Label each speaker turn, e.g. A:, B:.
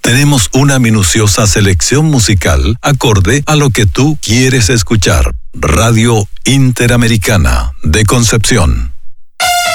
A: Tenemos una minuciosa selección musical acorde a lo que tú quieres escuchar. Radio Interamericana de Concepción.